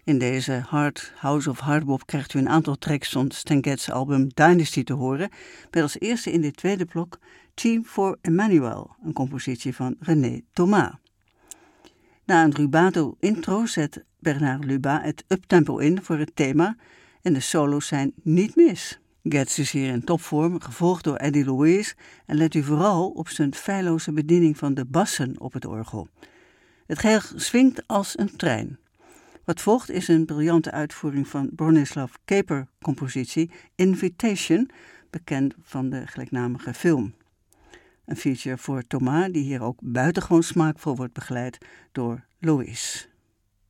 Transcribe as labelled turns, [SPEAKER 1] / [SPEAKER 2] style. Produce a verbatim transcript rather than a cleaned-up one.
[SPEAKER 1] In deze Hard House of Hardbop krijgt u een aantal tracks van Stan Getz' album Dynasty te horen, met als eerste in dit tweede blok Theme for Emmanuel, een compositie van René Thomas. Na een rubato intro zet Bernard Luba het uptempo in voor het thema en de solo's zijn niet mis. Getz is hier in topvorm, gevolgd door Eddie Louise en let u vooral op zijn feilloze bediening van de bassen op het orgel. Het geheel swingt als een trein. Wat volgt is een briljante uitvoering van Bronislaw Kaper compositie Invitation, bekend van de gelijknamige film. Een feature voor Thomas die hier ook buitengewoon smaakvol wordt begeleid door Louise.